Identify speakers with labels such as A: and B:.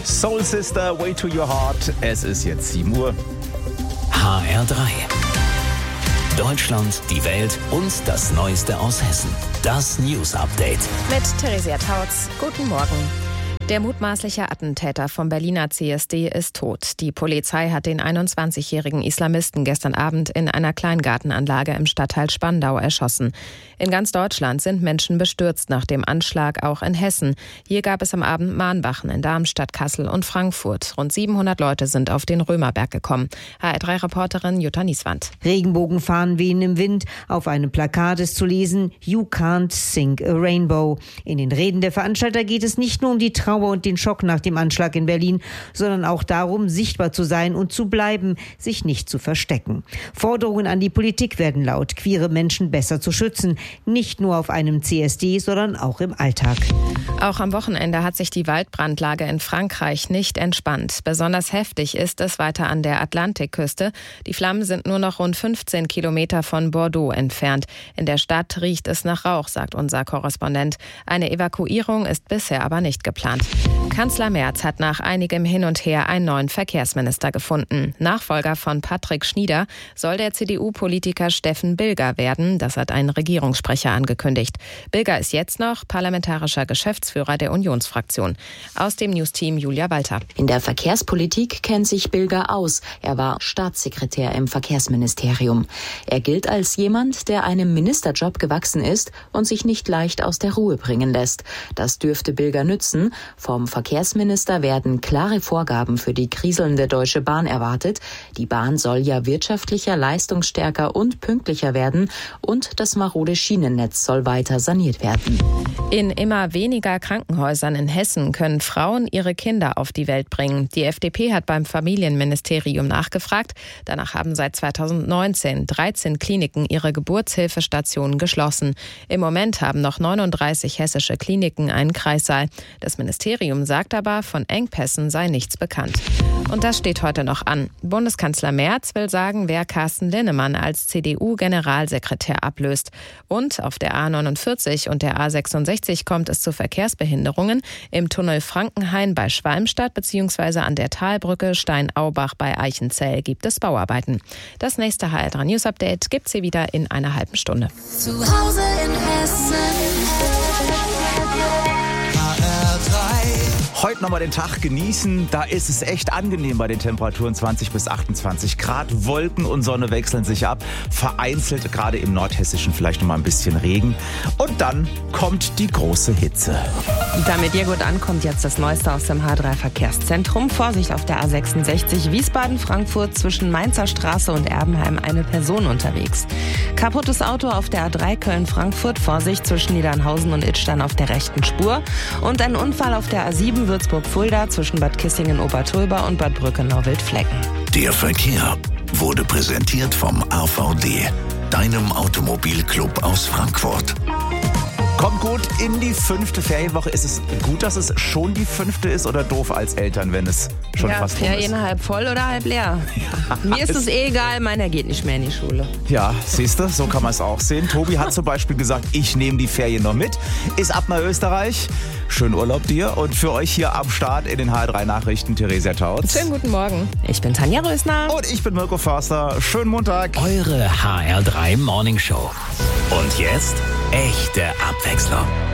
A: Soul Sister, Way to Your Heart. Es ist jetzt 7 Uhr.
B: HR3. Deutschland, die Welt und das Neueste aus Hessen. Das News Update.
C: Mit Theresia Tautz. Guten Morgen. Der mutmaßliche Attentäter vom Berliner CSD ist tot. Die Polizei hat den 21-jährigen Islamisten gestern Abend in einer Kleingartenanlage im Stadtteil Spandau erschossen. In ganz Deutschland sind Menschen bestürzt nach dem Anschlag, auch in Hessen. Hier gab es am Abend Mahnwachen in Darmstadt, Kassel und Frankfurt. Rund 700 Leute sind auf den Römerberg gekommen. HR3-Reporterin Jutta Nieswand.
D: Regenbogenfahnen wehen im Wind. Auf einem Plakat ist zu lesen: You can't sing a rainbow. In den Reden der Veranstalter geht es nicht nur um die Trauer und den Schock nach dem Anschlag in Berlin, sondern auch darum, sichtbar zu sein und zu bleiben, sich nicht zu verstecken. Forderungen an die Politik werden laut, queere Menschen besser zu schützen, nicht nur auf einem CSD, sondern auch im Alltag.
C: Auch am Wochenende hat sich die Waldbrandlage in Frankreich nicht entspannt. Besonders heftig ist es weiter an der Atlantikküste. Die Flammen sind nur noch rund 15 Kilometer von Bordeaux entfernt. In der Stadt riecht es nach Rauch, sagt unser Korrespondent. Eine Evakuierung ist bisher aber nicht geplant. Kanzler Merz hat nach einigem Hin und Her einen neuen Verkehrsminister gefunden. Nachfolger von Patrick Schnieder soll der CDU-Politiker Steffen Bilger werden. Das hat ein Regierungssprecher angekündigt. Bilger ist jetzt noch parlamentarischer Geschäftsführer der Unionsfraktion. Aus dem Newsteam Julia Walter.
E: In der Verkehrspolitik kennt sich Bilger aus. Er war Staatssekretär im Verkehrsministerium. Er gilt als jemand, der einem Ministerjob gewachsen ist und sich nicht leicht aus der Ruhe bringen lässt. Das dürfte Bilger nützen. Vom Verkehrsminister werden klare Vorgaben für die kriselnde Deutsche Bahn erwartet. Die Bahn soll ja wirtschaftlicher, leistungsstärker und pünktlicher werden und das marode Schienennetz soll weiter saniert werden.
C: In immer weniger Krankenhäusern in Hessen können Frauen ihre Kinder auf die Welt bringen. Die FDP hat beim Familienministerium nachgefragt. Danach haben seit 2019 13 Kliniken ihre Geburtshilfestationen geschlossen. Im Moment haben noch 39 hessische Kliniken einen Kreissaal. Das Ministerium sagt aber, von Engpässen sei nichts bekannt. Und das steht heute noch an. Bundeskanzler Merz will sagen, wer Carsten Linnemann als CDU-Generalsekretär ablöst. Und auf der A49 und der A66 kommt es zu Verkehrsbehinderungen. Im Tunnel Frankenhain bei Schwalmstadt bzw. an der Talbrücke Steinaubach bei Eichenzell gibt es Bauarbeiten. Das nächste HR3 News Update gibt's hier wieder in einer halben Stunde.
F: Zu Hause in Hessen.
A: Heute nochmal den Tag genießen. Da ist es echt angenehm bei den Temperaturen 20 bis 28 Grad. Wolken und Sonne wechseln sich ab. Vereinzelt, gerade im Nordhessischen, vielleicht nochmal ein bisschen Regen. Und dann kommt die große Hitze.
C: Damit ihr gut ankommt, jetzt das Neueste aus dem H3-Verkehrszentrum. Vorsicht auf der A66 Wiesbaden-Frankfurt zwischen Mainzer Straße und Erbenheim eine Person unterwegs. Kaputtes Auto auf der A3 Köln-Frankfurt. Vorsicht zwischen Niedernhausen und Idstein auf der rechten Spur. Und ein Unfall auf der A7 Würzburg-Fulda zwischen Bad Kissingen-Obertulba und Bad Brückenau-Wildflecken.
B: Der Verkehr wurde präsentiert vom AVD, deinem Automobilclub aus Frankfurt.
A: Kommt gut in die 5. Ferienwoche. Ist es gut, dass es schon die 5. ist oder doof als Eltern, wenn es schon fast rum ist?
C: Ferien halb voll oder halb leer. Mir ist es egal, meiner geht nicht mehr in die Schule.
A: Ja, siehst du, so kann man es auch sehen. Tobi hat zum Beispiel gesagt, ich nehme die Ferien noch mit. Ist ab nach Österreich. Schönen Urlaub dir und für euch hier am Start in den HR3 Nachrichten Theresia Tautz.
C: Schönen guten Morgen. Ich bin Tanja Rösner.
A: Und ich bin Mirko Förster. Schönen Montag.
B: Eure HR3 Morning Show. Und jetzt echte Abwechslung.